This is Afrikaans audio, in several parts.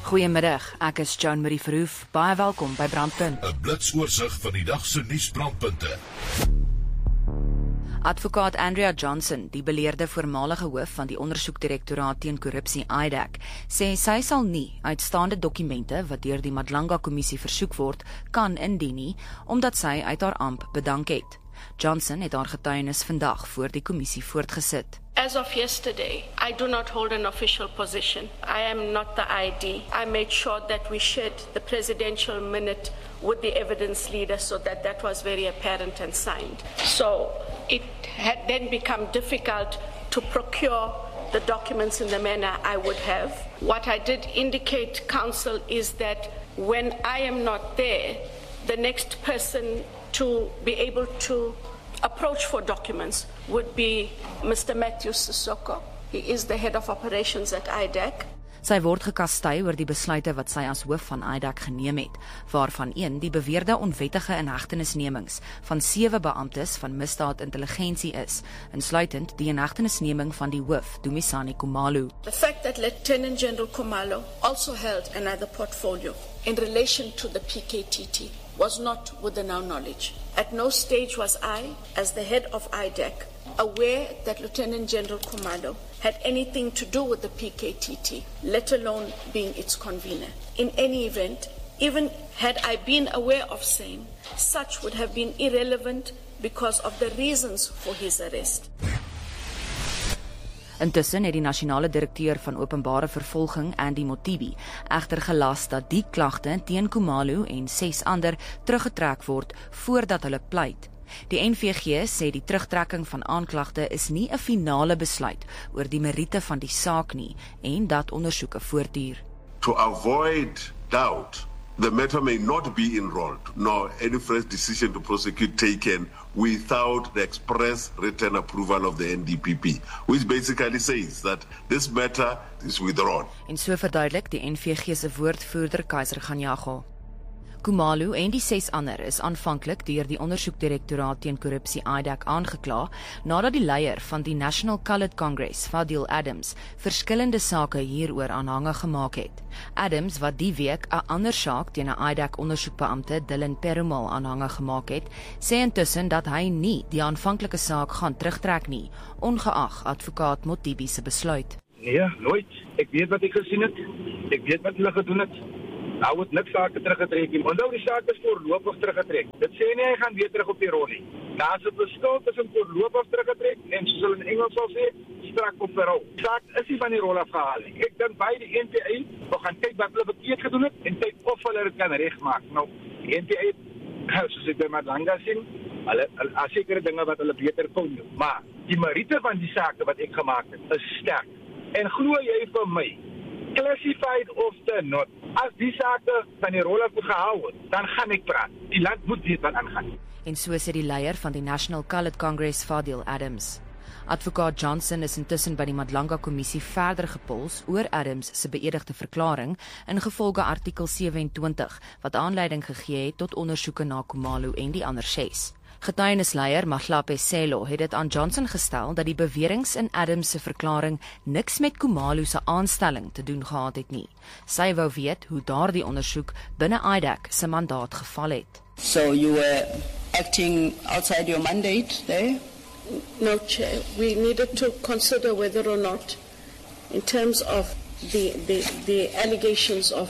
Goeiemiddag, ek is Joan Marie Verhoef. Baie welkom by Brandpunt. 'n Blitsoorsig van die dag se nuusbrandpunte. Advokaat Andrea Johnson, die beleerde voormalige hoof van die ondersoekdirektoraat teen korrupsie IDAC, sê sy sal nie uitstaande dokumente wat deur die Madlanga-kommissie versoek word, kan indien nie, omdat sy uit haar amp bedank het. Johnson het haar getuienis vandag voor die kommissie voortgesit. As of yesterday, I do not hold an official position. I am not the ID. I made sure that we shared the presidential minute with the evidence leader so that that was very apparent and signed. So it had then become difficult to procure the documents in the manner I would have. What I did indicate, counsel, is that when I am not there, the next person to be able to approach for documents would be Mr. Matthew Sissoko. He is the head of operations at IDAC. Sy word gekastei oor die besluite wat sy as hoof van IDAC geneem het, waarvan een die beweerde onwettige inhegtenisnemings van 7 beamptes van misdaadintelligensie is, insluitend die inhegtenisneming van die hoof, Dumisani Khumalo. The fact that Lieutenant General Khumalo also held another portfolio in relation to the PKTT was not within our knowledge. At no stage was I, as the head of IDAC, aware that Lieutenant General Khumalo had anything to do with the PKTT, let alone being its convener. In any event, even had I been aware of same, such would have been irrelevant because of the reasons for his arrest. Intussen het die nasionale direkteur van openbare vervolging, Andy Mothibi, egter gelas dat die klagte teen Khumalo en 6 ander teruggetrek word voordat hulle pleit. Die NVG sê die terugtrekking van aanklagte is nie 'n finale besluit oor die meriete van die saak nie en dat ondersoeke voortduur. To avoid doubt, the matter may not be enrolled, nor any fresh decision to prosecute taken without the express written approval of the NDPP, which basically says that this matter is withdrawn. En so verduidelik die NVG se woordvoerder Kaiser Ganyago. Khumalo en die 6 ander is aanvanklik deur die ondersoekdirektoraat teen korrupsie IDAC aangekla, nadat die leier van die National Coloured Congress, Fadil Adams, verskillende sake hieroor aanhange gemaak het. Adams, wat die week 'n ander saak teen 'n IDAC ondersoekbeampte, Dylan Perumal, aanhange gemaak het, sê intussen dat hy nie die aanvanklike saak gaan terugtrek nie, ongeag advokaat Mothibi se besluit. Nee, nooit. Ek weet wat ek gesien het. Ek weet wat hulle gedoen het. Nou het niks sake teruggetrek nie. Onthou die saak is voorlopig teruggetrek. Dit sê nie hy gaan weer terug op die rol nie. Daar's 'n verskil tussen voorlopig teruggetrek en soos hulle in Engels sal sê, strak op parol. Die saak is nie van die rol afgehaal nie. Ek dink by die NPA wil gaan kyk wat hulle verkeerd gedoen het en kyk of hulle dit kan regmaak. Nou, die NPA, soos ek by Madlanga sien, hulle sekere dinge wat hulle beter kon doen. Maar die meriete van die sake wat ek gemaak het, is sterk. En glo jy vir my, classified of not, as die sake van die rol af gehou word, dan gaan ek praat. Die land moet weet wat aangaan. En so sê die leier van die National Coloured Congress, Fadil Adams. Advokaat Johnson is intussen by die Madlanga-kommissie verder gepols oor Adams se beëdigde verklaring ingevolge artikel 27, wat aanleiding gegee het tot ondersoeke na Khumalo en die ander 6. Getuienisleier Mahlape Selo het dit aan Johnson gestel dat die beweringe in Adams se verklaring niks met Khumalo se aanstelling te doen gehad het nie. Sy wou weet hoe daardie ondersoek binne IDAC se mandaat geval het. So you were acting outside your mandate there? No, Chair. We needed to consider whether or not, in terms of the allegations of,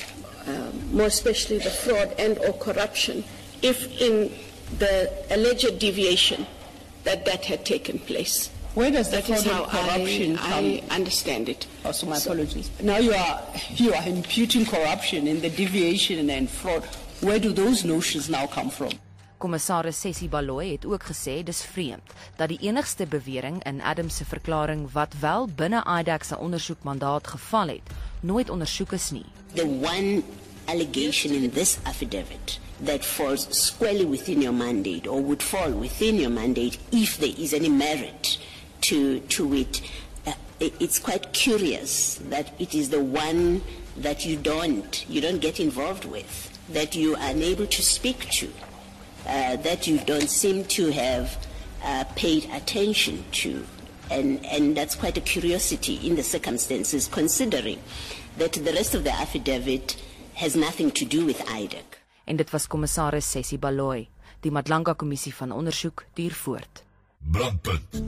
more especially the fraud and or corruption, if in the alleged deviation that had taken place. Where does the That is fraud how and corruption come? I understand it. Also, my apologies. Now you are imputing corruption in the deviation and fraud. Where do those notions now come from? Kommissaris Sessie Baloyi het ook gesê dis vreemd dat die enigste bewering in Adams se verklaring wat wel binne IDAC se ondersoekmandaat geval het, nooit ondersoek is nie. The one allegation in this affidavit that falls squarely within your mandate or would fall within your mandate if there is any merit to it, it's quite curious that it is the one that you don't get involved with, that you are unable to speak to, that you don't seem to have paid attention to. And that's quite a curiosity in the circumstances, considering that the rest of the affidavit has nothing to do with IDEC. En dit was kommissaris Sessie Baloyi. Die Madlanga Kommissie van Ondersoek duur voort. Brandpunt.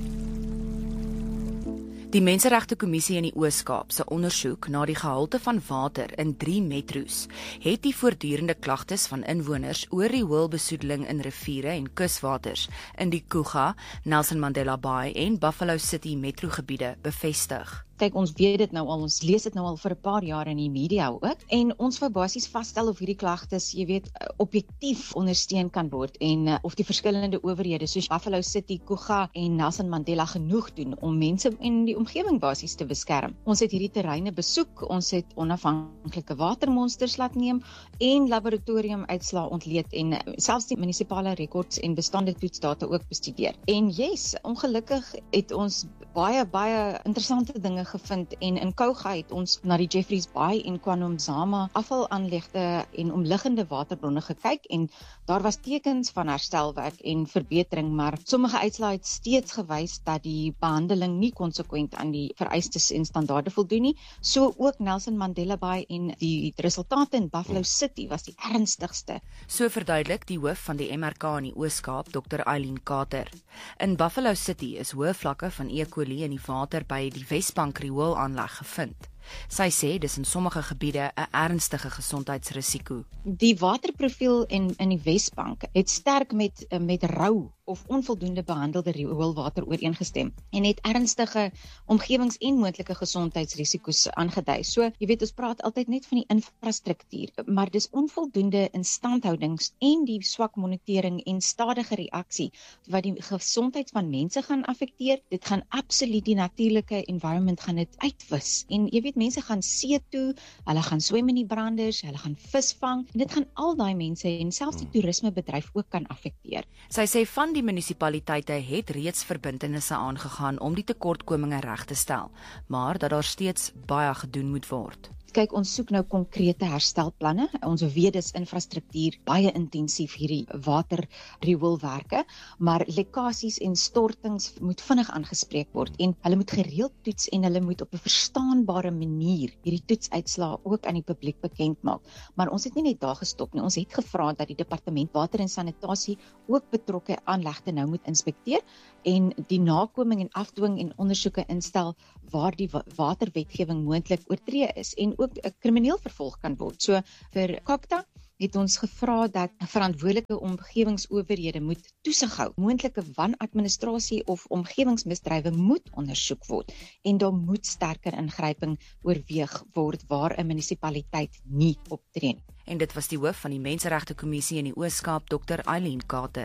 Die Menseregte Kommissie in die Oos-Kaap se ondersoek na die gehalte van water in 3 metro's het die voortdurende klagtes van inwoners oor die hoëbesoedeling in riviere en kuswaters in die Kruger, Nelson Mandela Bay en Buffalo City metrogebiede bevestig. Kyk, ons weet dit nou al, ons lees dit nou al vir 'n paar jaar in die media ook, en ons wou basies vasstel of hierdie klagtes, objektief ondersteun kan word en of die verskillende owerhede soos Buffalo City, Kruger en Nelson Mandela genoeg doen om mense en die omgewing basies te beskerm. Ons het hierdie terreine besoek, ons het onafhanklike watermonsters laat neem en laboratoriumuitslae ontleed en selfs die munisipale rekords en bestande toetsdata ook bestudeer. En yes, ongelukkig het ons baie interessante dinge gevind en in Kruger het ons na die Jeffreys Bay en KwaNomzana afvalaanlegte en omliggende waterbronne gekyk en daar was tekens van herstelwerk en verbetering, maar sommige uitslae het steeds gewys dat die behandeling nie konsekwent aan die vereistes en standaarde voldoen nie. So ook Nelson Mandela Bay en die resultate in Buffalo City was die ernstigste. So verduidelik die hoof van die MRK in die Oos-Kaap, Dr. Eileen Carter. In Buffalo City is hoë vlakke van E. coli in die water by die Wesbank rioolaanleg gevind. Sy sê dis in sommige gebiede 'n ernstige gesondheidsrisiko. Die waterprofiel in die Wesbank het sterk met rou of onvoldoende behandelde rioolwater ooreengestem en het ernstige omgewings- en moontlike gesondheidsrisiko's aangedui. So, ons praat altyd net van die infrastruktuur, maar dis onvoldoende instandhoudings en die swak monitering en stadige reaksie wat die gesondheid van mense gaan affekteer. Dit gaan absoluut die natuurlike environment gaan dit uitwis. En mense gaan see toe, hulle gaan swem in die branders, hulle gaan vis vang, en dit gaan al daai mense en selfs die toerismebedryf ook kan affekteer. Sy sê van die munisipaliteite het reeds verbintenisse aangegaan om die tekortkominge reg te stel, maar dat daar steeds baie gedoen moet word. Kyk, ons soek nou konkrete herstelplanne. Ons weet dis infrastruktuur baie intensief hierdie waterrioolwerke, maar lekkasies en stortings moet vinnig aangespreek word en hulle moet gereeld toets en hulle moet op 'n verstaanbare manier hierdie toetsuitslae ook aan die publiek bekend maak. Maar ons het nie net daar gestop nie. Ons het gevra dat die departement water en sanitasie ook betrokke aanlegte nou moet inspekteer en die nakoming en afdwing en ondersoeke instel waar die waterwetgewing moontlik oortree is en ook 'n krimineel vervolg kan word. So vir COGTA het ons gevra dat verantwoordelike omgewingsowerhede moet toesig hou. Moontlike wanadministrasie of omgewingsmisdrywe moet ondersoek word en daar moet sterker ingryping oorweeg word waar 'n munisipaliteit nie optree nie. En dit was die hoof van die Menseregte Kommissie in die Oos-Kaap, Dr. Eileen Carter.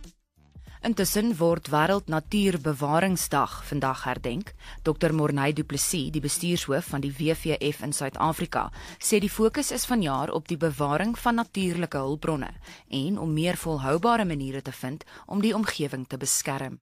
Intussen word Wêreld Natuurbewaringsdag vandag herdenk. Dr. Morney Du Plessis, die bestuurshoof van die WWF in Suid-Afrika, sê die fokus is vanjaar op die bewaring van natuurlike hulpbronne en om meer volhoubare maniere te vind om die omgewing te beskerm.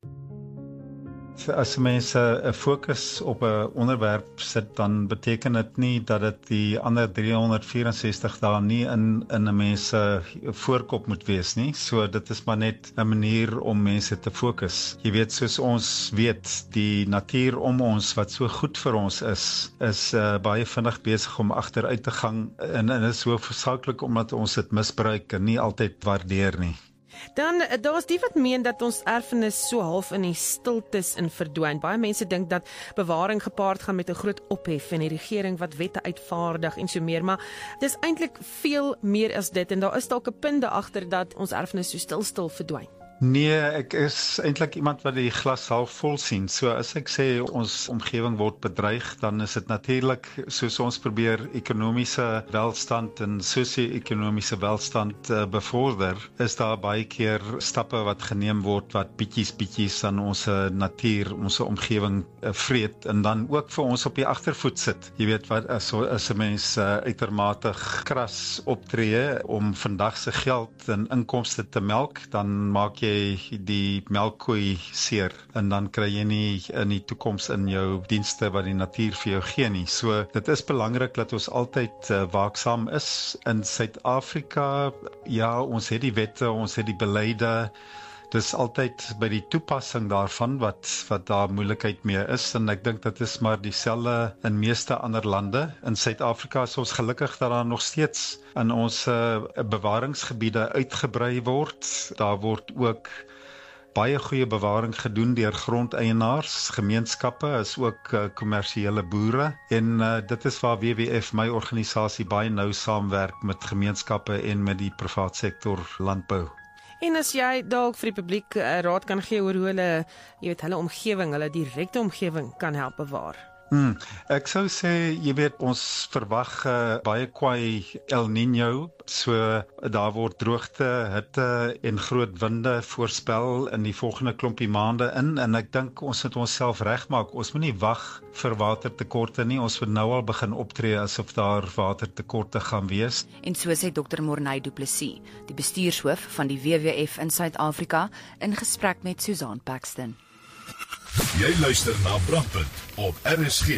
As mense 'n fokus op 'n onderwerp sit, dan beteken dit nie dat dit die ander 364 dae nie in 'n mens se voorkop moet wees nie. So dit is maar net 'n manier om mense te fokus. Jy weet, soos ons weet, die natuur om ons wat so goed vir ons is baie vinnig besig om agteruit te gaan en dit is so verskriklik omdat ons dit misbruik en nie altyd waardeer nie. Dan, daar's die wat meen dat ons erfenis so half in die stiltes in verdwyn. Baie mense dink dat bewaring gepaard gaan met 'n groot ophef en die regering wat wette uitvaardig en so meer, maar dis eintlik veel meer as dit en daar is dalk 'n punt agter dat ons erfenis so stil verdwyn. Nee, ek is eintlik iemand wat die glas half vol sien. So as ek sê ons omgewing word bedreig, dan is dit natuurlik soos ons probeer ekonomiese welstand en sosio-ekonomiese welstand bevorder, is daar baie keer stappe wat geneem word wat bietjies aan ons natuur, ons omgewing vreet en dan ook vir ons op die agtervoet sit. Jy weet wat, as 'n mens uitermate kras optree om vandag se geld en inkomste te melk, dan maak jy die melkkoei seer en dan kry jy nie in die toekoms in jou dienste wat die natuur vir jou gee nie. So dit is belangrik dat ons altyd waaksaam is. In Suid-Afrika, ja, ons het die wette, ons het die beleide. Dis altyd by die toepassing daarvan wat daar moeilikheid mee is, en ek dink dit is maar dieselfde in meeste ander lande. In Suid-Afrika is ons gelukkig dat daar nog steeds in ons bewaringsgebiede uitgebrei word. Daar word ook baie goeie bewaring gedoen deur grondeienaars, gemeenskappe, is ook kommersiële boere, en dit is waar WWF, my organisasie, baie nou saamwerk met gemeenskappe en met die privaat sektor landbou. En as jy dalk vir die publiek raad kan gee oor hoe hulle, hulle omgewing, hulle direkte omgewing kan help bewaar. Ek sou sê, ons verwag baie kwaai El Niño, so daar word droogte, hitte en groot winde voorspel in die volgende klompie maande en ek dink ons moet onsself regmaak. Ons moet nie wag vir watertekorte nie, ons moet nou al begin optree asof daar watertekorte gaan wees. En so sê Dr. Morney Du Plessis, die bestuurshoof van die WWF in Suid-Afrika, in gesprek met Susan Paxton. Jy luister na Brandpunt op RSG.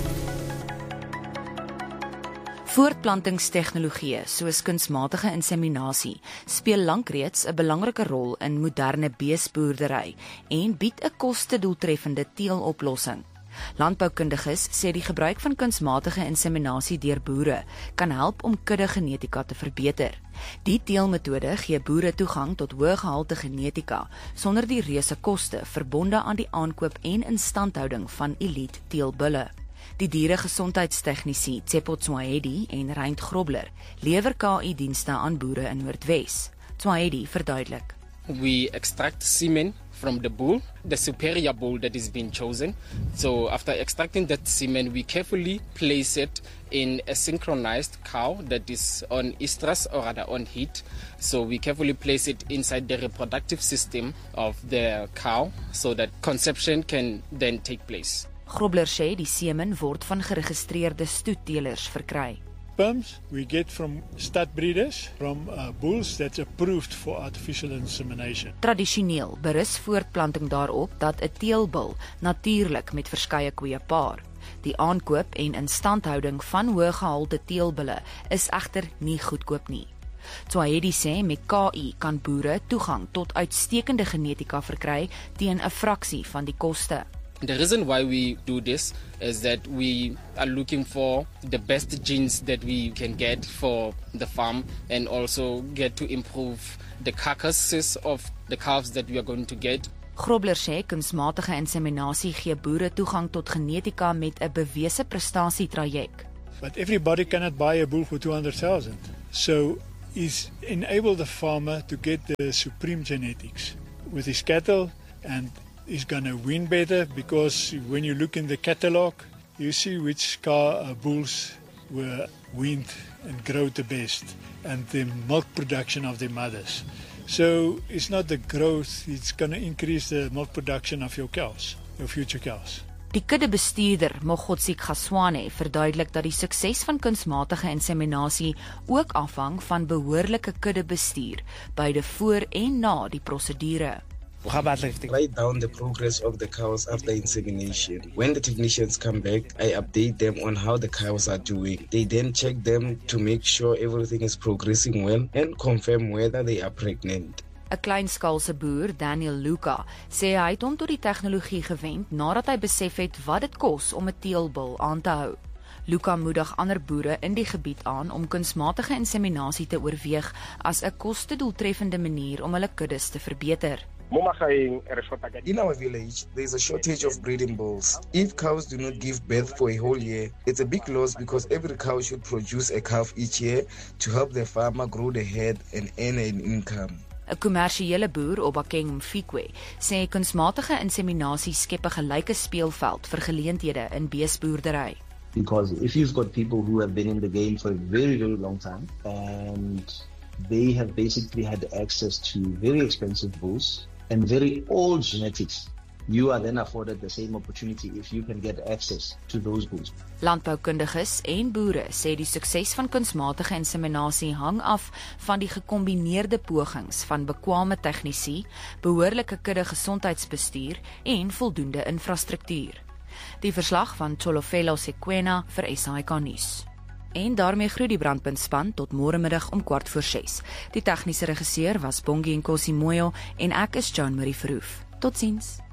Voortplantingstegnologie soos kunsmatige inseminasie speel lankreeds 'n belangrike rol in moderne beesboerdery en bied 'n kostedoeltreffende teeloplossing. Landboukundiges sê die gebruik van kunsmatige inseminasie deur boere kan help om kudde genetika te verbeter. Die teelmetode gee boere toegang tot hoë gehalte genetika sonder die reuse koste verbonde aan die aankoop en instandhouding van elite teelbulle. Die dieregesondheidstegnisie Tsepo Tswaedi en Reint Grobler lewer KI-dienste aan boere in Noordwes. Tswaedi verduidelik. We extract semen from the bull, the superior bull that is being chosen. So after extracting that semen, we carefully place it in a synchronized cow that is on estrus or rather on heat. So we carefully place it inside the reproductive system of the cow so that conception can then take place. Grobler sê die semen word van geregistreerde stoetteelers verkry. Sperms we get from stud breeders, from bulls that's approved for artificial insemination. Tradisioneel berus voortplanting daarop dat 'n teelbul natuurlik met verskeie koeie paar. Die aankoop en instandhouding van hoë gehalte teelbulle is egter nie goedkoop nie. Tswaedi sê met KI kan boere toegang tot uitstekende genetika verkry teen 'n fraksie van die koste. The reason why we do this is that we are looking for the best genes that we can get for the farm and also get to improve the carcasses of the calves that we are going to get. Grobler sê kunsmatige inseminasie gee boere toegang tot genetika met 'n bewese prestasietrajek. But everybody cannot buy a bull for 200,000. So is enable the farmer to get the supreme genetics with his cattle, and is going to win better because when you look in the catalog, you see which bulls were weaned and grow the best and the milk production of their mothers. So it's not the growth, it's going to increase the milk production of your cows, your future cows. Die kuddebestuurder Mogotsik Gaswane verduidelik dat die sukses van kunsmatige inseminasie ook afhang van behoorlike kuddebestuur, beide voor en na die prosedure. Write down the progress of the cows after insemination. When the technicians come back, I update them on how the cows are doing. They then check them to make sure everything is progressing well and confirm whether they are pregnant. 'n Kleinskaalse boer, Daniel Luka, sê hy het hom tot die tegnologie gewend nadat hy besef het wat dit kos om 'n teelbul aan te hou. Luka moedig ander boere in die gebied aan om kunsmatige inseminasie te oorweeg as 'n kostedoeltreffende manier om hulle kuddes te verbeter. In our village, there is a shortage of breeding bulls. If cows do not give birth for a whole year, it's a big loss because every cow should produce a calf each year to help the farmer grow the herd and earn an income. 'n Kommersiële boer, Obakeng Mfikwe, sê kunsmatige inseminasie skep 'n gelyke speelveld vir geleenthede in beesboerdery. Because if you've got people who have been in the game for a very, very long time and they have basically had access to very expensive bulls and very old genetics, you are then afforded the same opportunity if you can get access to those bulls. Landboukundiges en boere sê die sukses van kunsmatige inseminasie hang af van die gekombineerde pogings van bekwame tegnisie, behoorlike kudde gesondheidsbestuur en voldoende infrastruktuur. Die verslag van Tsolofelo Sekwena vir SAK nuus. En daarmee groet die Brandpunt span tot môremiddag om 6:15. Die tegniese regisseur was Bongie Nkosi Moyo en ek is Joan Marie Verhoef. Totsiens.